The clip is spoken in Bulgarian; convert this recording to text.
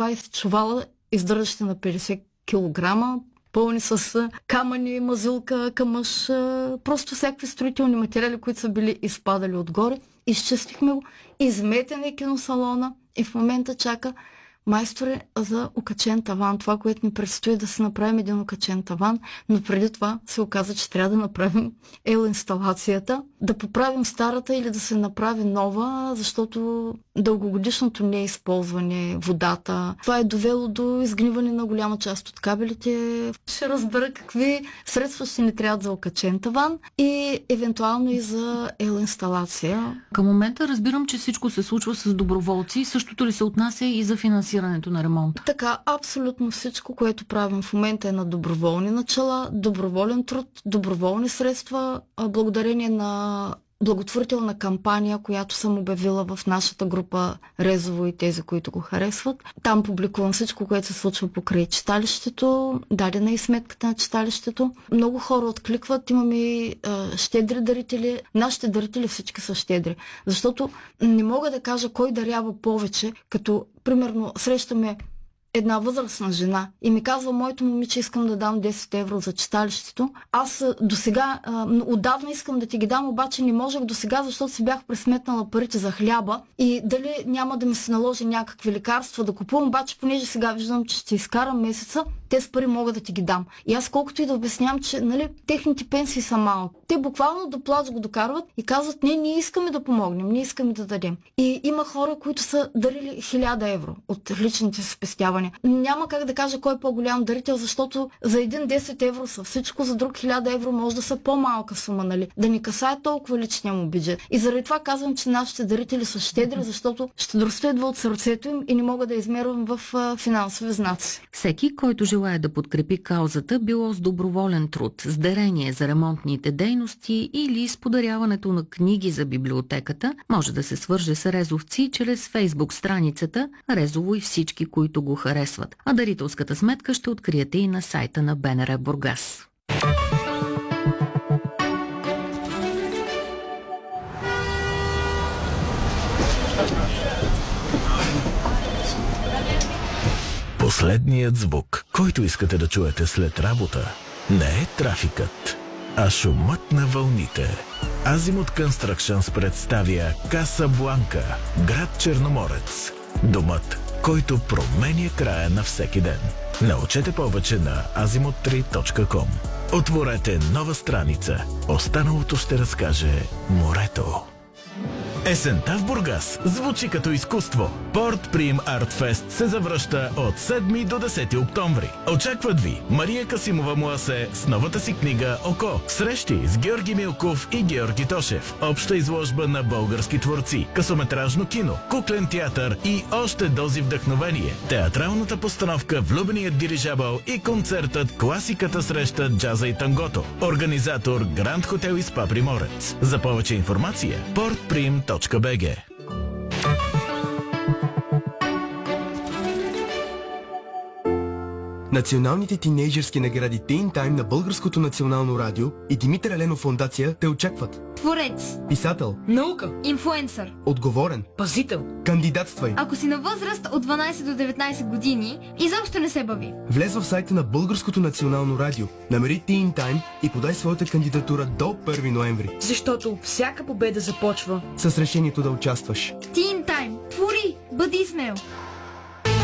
20 чувала, издържащи на 50 килограма, пълни с камъни, мазилка, камъш, просто всякакви строителни материали, които са били изпадали отгоре. Изчистихме го, изметен е киносалона и в момента чака майстори за окачен таван. Това, което ни предстои, да си направим един окачен таван, но преди това се оказа, че трябва да направим инсталацията, да поправим старата или да се направи нова, защото дългогодишното неизползване, водата, това е довело до изгниване на голяма част от кабелите. Ще разбера какви средства ще ни трябват за окачен таван и евентуално и за инсталация. Към момента разбирам, че всичко се случва с доброволци. Същото ли се отнася и за финансирането на ремонта? Така, абсолютно всичко, което правим в момента е на доброволни начала, доброволен труд, доброволни средства, благодарение на благотворителна кампания, която съм обявила в нашата група Резово и тези, които го харесват. Там публикувам всичко, което се случва покрай читалището, дадена и сметката на читалището. Много хора откликват, имаме и щедри дарители. Нашите дарители всички са щедри, защото не мога да кажа кой дарява повече, като примерно срещаме една възрастна жена и ми казва: моето момиче, искам да дам 10 евро за читалището. Аз досега, отдавна искам да ти ги дам, обаче не можех досега, защото си бях пресметнала парите за хляба и дали няма да ми се наложи някакви лекарства да купувам, обаче понеже сега виждам, че ще изкарам месеца, тези пари мога да ти ги дам. И аз колкото и да обяснявам, че техните пенсии са малко. Те буквално до плач го докарват и казват: не, ние искаме да помогнем, ние искаме да дадем. И има хора, които са дарили 1000 евро от личните си спестявания. Няма как да кажа кой е по-голям дарител, защото за един 10 евро са всичко, за друг 1000 евро може да са по-малка сума, нали? Да ни касае толкова личния му бюджет. И заради това казвам, че нашите дарители са щедри, защото щедростта идва от сърцето им и не мога да измервам в финансови знаци. Всеки, който желае да подкрепи каузата, било с доброволен труд, с дарение за ремонтните дейности или с подаряването на книги за библиотеката, може да се свърже с резовци чрез Фейсбук страницата Резово и всички, които го харесват. А дарителската сметка ще откриете и на сайта на БНР Бургас. Последният звук, който искате да чуете след работа, не е трафикът, а шумът на вълните. Азимут Constructions представя Касабланка, град Черноморец. Домът, който променя края на всеки ден. Научете повече на azimut3.com. Отворете нова страница. Останалото ще разкаже морето. Есента в Бургас звучи като изкуство. Порт Прим Арт Фест се завръща от 7 до 10 октомври. Очакват ви Мария Касимова Муасе с новата си книга «Око». Срещи с Георги Милков и Георги Тошев. Обща изложба на български творци, късометражно кино, куклен театър и още дози вдъхновение. Театралната постановка «Влюбеният дирижабъл» и концертът «Класиката среща джаза и тангото». Организатор Гранд Хотел и Спа Приморец. За повече информация portprim.bg. Националните тинейджърски награди Teen Time на Българското национално радио и Димитър Еленов фондация те очакват. Творец, писател, наука, инфлуенсър, отговорен, пазител. Кандидатствай. Ако си на възраст от 12 до 19 години, изобщо не се бави. Влез в сайта на Българското национално радио, намери Teen Time и подай своята кандидатура до 1 ноември. Защото всяка победа започва с решението да участваш. Teen Time. Твори, бъди смел.